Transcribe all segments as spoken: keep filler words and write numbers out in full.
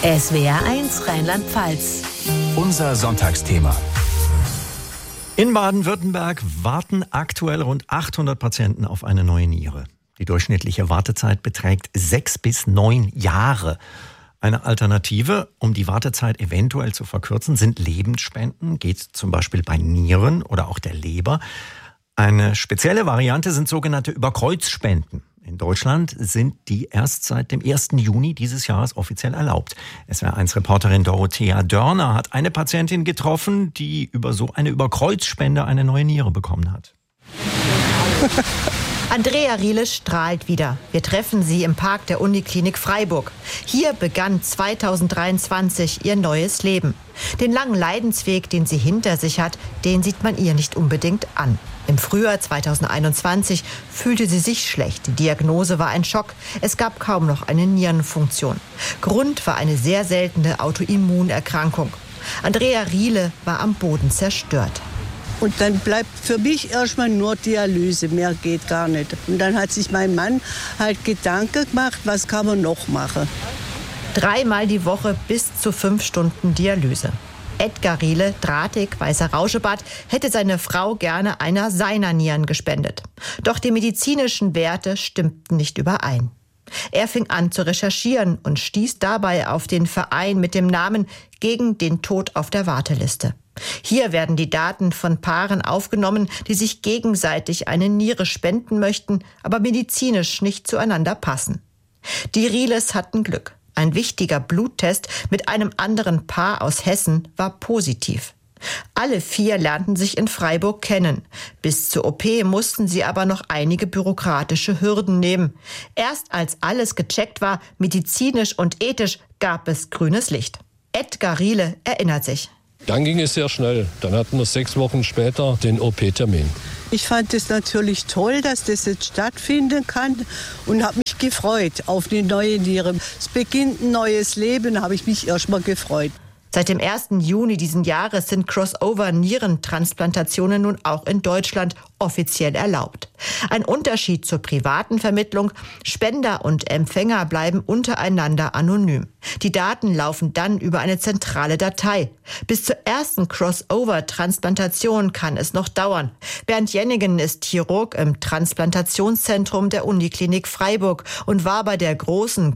S W R eins Rheinland-Pfalz. Unser Sonntagsthema. In Baden-Württemberg warten aktuell rund achthundert Patienten auf eine neue Niere. Die durchschnittliche Wartezeit beträgt sechs bis neun Jahre. Eine Alternative, um die Wartezeit eventuell zu verkürzen, sind Lebensspenden, geht zum Beispiel bei Nieren oder auch der Leber. Eine spezielle Variante sind sogenannte Überkreuzspenden. In Deutschland sind die erst seit dem ersten Juni dieses Jahres offiziell erlaubt. S W R eins Reporterin Dorothea Dörner hat eine Patientin getroffen, die über so eine Überkreuzspende eine neue Niere bekommen hat. Andrea Riele strahlt wieder. Wir treffen sie im Park der Uniklinik Freiburg. Hier begann zweitausenddreiundzwanzig ihr neues Leben. Den langen Leidensweg, den sie hinter sich hat, den sieht man ihr nicht unbedingt an. Im Frühjahr zweitausendeinundzwanzig fühlte sie sich schlecht. Die Diagnose war ein Schock. Es gab kaum noch eine Nierenfunktion. Grund war eine sehr seltene Autoimmunerkrankung. Andrea Riele war am Boden zerstört. Und dann bleibt für mich erstmal nur Dialyse, mehr geht gar nicht. Und dann hat sich mein Mann halt Gedanken gemacht, was kann man noch machen. Dreimal die Woche bis zu fünf Stunden Dialyse. Edgar Riele, drahtig, weißer Rauschebart, hätte seine Frau gerne einer seiner Nieren gespendet. Doch die medizinischen Werte stimmten nicht überein. Er fing an zu recherchieren und stieß dabei auf den Verein mit dem Namen Gegen den Tod auf der Warteliste. Hier werden die Daten von Paaren aufgenommen, die sich gegenseitig eine Niere spenden möchten, aber medizinisch nicht zueinander passen. Die Rieles hatten Glück. Ein wichtiger Bluttest mit einem anderen Paar aus Hessen war positiv. Alle vier lernten sich in Freiburg kennen. Bis zur O P mussten sie aber noch einige bürokratische Hürden nehmen. Erst als alles gecheckt war, medizinisch und ethisch, gab es grünes Licht. Edgar Riele erinnert sich. Dann ging es sehr schnell. Dann hatten wir sechs Wochen später den O P-Termin. Ich fand es natürlich toll, dass das jetzt stattfinden kann und habe mich gefreut auf die neue Niere. Es beginnt ein neues Leben, habe ich mich erst mal gefreut. Seit dem ersten Juni diesen Jahres sind Crossover-Nierentransplantationen nun auch in Deutschland offiziell erlaubt. Ein Unterschied zur privaten Vermittlung: Spender und Empfänger bleiben untereinander anonym. Die Daten laufen dann über eine zentrale Datei. Bis zur ersten Crossover-Transplantation kann es noch dauern. Bernd Jennigen ist Chirurg im Transplantationszentrum der Uniklinik Freiburg und war bei der großen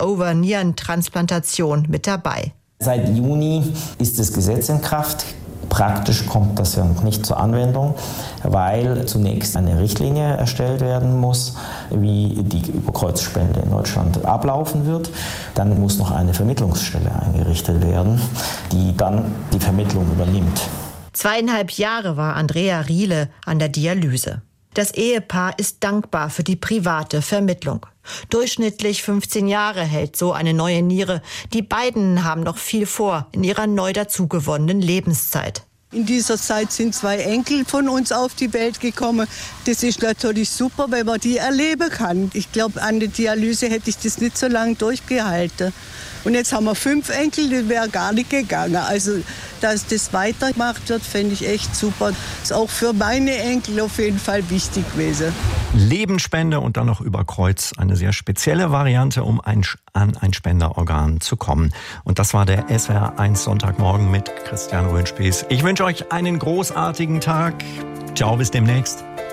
Crossover-Nierentransplantation mit dabei. Seit Juni ist das Gesetz in Kraft. Praktisch kommt das ja noch nicht zur Anwendung, weil zunächst eine Richtlinie erstellt werden muss, wie die Überkreuzspende in Deutschland ablaufen wird. Dann muss noch eine Vermittlungsstelle eingerichtet werden, die dann die Vermittlung übernimmt. Zweieinhalb Jahre war Andrea Riele an der Dialyse. Das Ehepaar ist dankbar für die private Vermittlung. Durchschnittlich fünfzehn Jahre hält so eine neue Niere. Die beiden haben noch viel vor in ihrer neu dazugewonnenen Lebenszeit. In dieser Zeit sind zwei Enkel von uns auf die Welt gekommen. Das ist natürlich super, wenn man die erleben kann. Ich glaube, an der Dialyse hätte ich das nicht so lange durchgehalten. Und jetzt haben wir fünf Enkel, das wäre gar nicht gegangen. Also, dass das weitergemacht wird, fände ich echt super. Das ist auch für meine Enkel auf jeden Fall wichtig gewesen. Lebensspende und dann noch über Kreuz. Eine sehr spezielle Variante, um ein, an ein Spenderorgan zu kommen. Und das war der S W R eins Sonntagmorgen mit Christian Röhnspieß. Ich wünsche euch einen großartigen Tag. Ciao, bis demnächst.